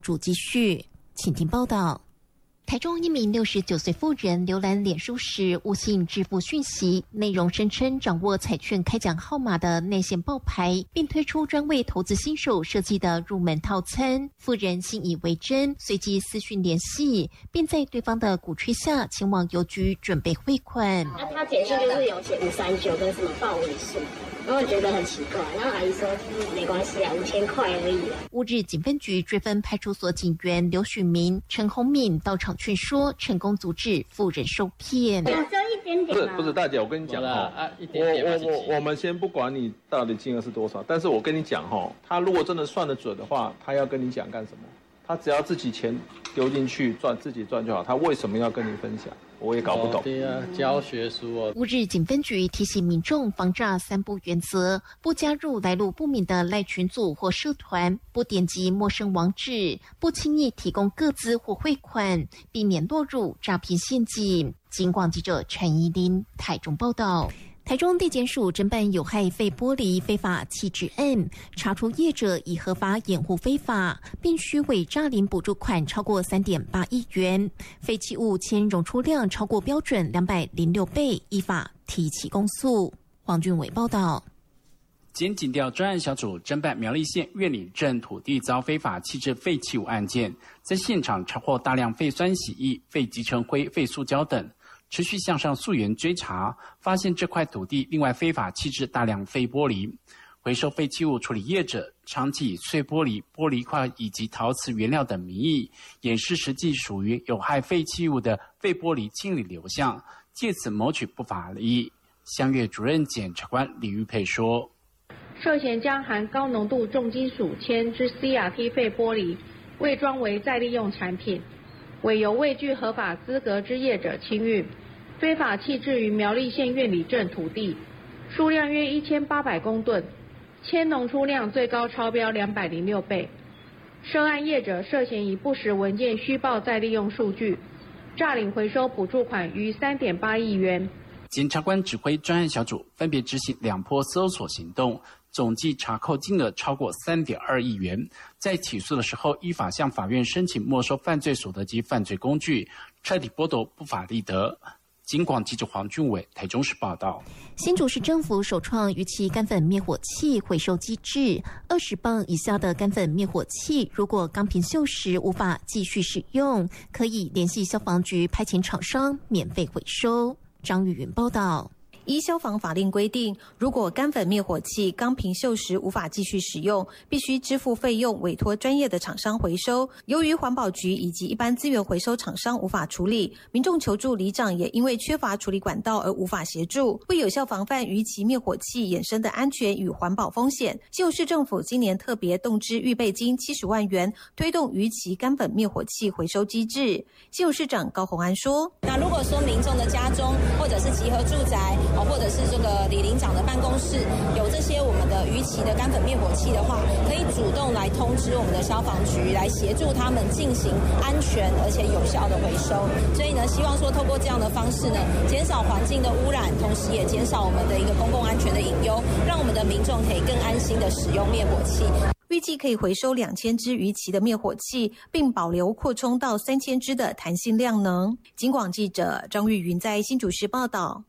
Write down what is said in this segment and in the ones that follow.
主继续，请听报道。台中一名69岁妇人浏览脸书时误信支付讯息，内容声称掌握彩券开奖号码的内线报牌，并推出专为投资新手设计的入门套餐。妇人信以为真，随即私讯联系，并在对方的鼓吹下前往邮局准备汇款。 那他简讯就是有写539跟什么报尾数，然后我觉得很奇怪，然后阿姨说没关系啊，5000块而已。 乌日警分局追分派出所警员刘许明、陈宏敏到场劝说，成功阻止妇人受骗。 只有一点点不是大姐，我跟你讲我们先不管你到底金额是多少，但是我跟你讲他如果真的算得准的话，他要跟你讲干什么？他只要自己钱丢进去赚，自己赚就好，他为什么要跟你分享？我也搞不懂。 对啊，教学书哦。 乌日警分局提醒民众防诈3不原则：不加入来路不明的赖群组或社团，不点击陌生网址，不轻易提供个资或汇款，避免落入诈骗陷阱。警广记者陈怡琳台中报道。台中地检署侦办有害废玻璃非法弃置案，查出业者以合法掩护非法，并虚伪诈领补助款超过3.8亿元，废弃物铅溶出量超过标准206倍，依法提起公诉。黄俊伟报道。 检警调专案小组侦办苗栗县苑里镇土地遭非法弃置废弃物案件，在现场查获大量废酸洗液、废集成灰、废塑胶等。持续向上溯源追查，发现这块土地另外非法弃置大量废玻璃。回收废弃物处理业者长期以碎玻璃、玻璃块以及陶瓷原料等名义，掩饰实际属于有害废弃物的废玻璃清理流向，借此谋取不法利益。香月主任检察官李玉佩说， 涉嫌将含高浓度重金属铅之 CRT 废玻璃伪装为再利用产品，委由未具合法资格之业者清运，非法弃置于苗栗县苑里镇土地，数量约1800公吨，铅浓出量最高超标206倍。涉案业者涉嫌以不实文件虚报再利用数据，诈领回收补助款逾3.8亿元。 检察官指挥专案小组分别执行2波搜索行动，总计查扣金额超过3.2亿元。在起诉的时候，依法向法院申请没收犯罪所得及犯罪工具，彻底剥夺不法利得。警广记者黄俊伟台中市报道。 新竹市政府首创鱼鳍干粉灭火器回收机制，20磅以下的干粉灭火器，如果钢瓶锈蚀无法继续使用，可以联系消防局派遣厂商免费回收。张玉云报道。 依消防法令规定，如果干粉灭火器钢瓶锈蚀无法继续使用，必须支付费用，委托专业的厂商回收。由于环保局以及一般资源回收厂商无法处理，民众求助里长也因为缺乏处理管道而无法协助，为有效防范鱼鳍灭火器衍生的安全与环保风险，基隆市政府今年特别动支预备金70万元，推动鱼鳍干粉灭火器回收机制。基隆市长高虹安说： 那如果说民众的家中或者是集合住宅或者是这个李领长的办公室有这些我们的鱼鳍的干粉灭火器的话，可以主动来通知我们的消防局，来协助他们进行安全而且有效的回收。所以呢，希望说透过这样的方式呢，减少环境的污染，同时也减少我们的一个公共安全的隐忧，让我们的民众可以更安心的使用灭火器。 预计可以回收2000支鱼鳍的灭火器，并保留扩充到3000支的弹性量能。警广记者张玉云在新竹市报道。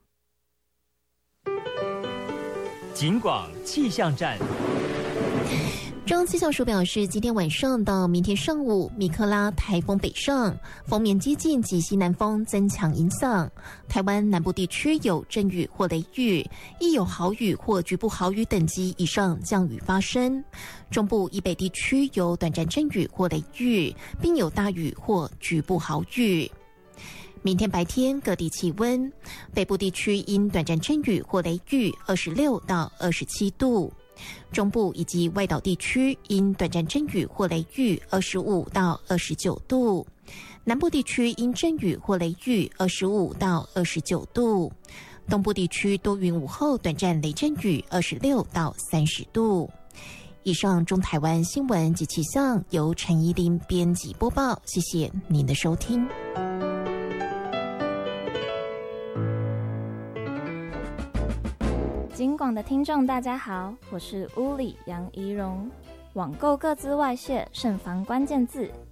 警广气象站。 中央气象署表示，今天晚上到明天上午，米克拉台风北上，锋面接近及西南风增强影响，台湾南部地区有阵雨或雷雨，亦有豪雨或局部豪雨等级以上降雨发生。中部以北地区有短暂阵雨或雷雨，并有大雨或局部豪雨。明天白天各地气温，北部地区因短暂阵雨或雷雨26到27度，中部以及外岛地区因短暂阵雨或雷雨25到29度，南部地区因阵雨或雷雨25到29度，东部地区多云午后短暂雷阵雨26到30度。以上中台湾新闻及气象由陈怡琳编辑播报，谢谢您的收听。 警广的听众大家好，我是乌里杨怡蓉。 网购个资外泄，慎防关键字。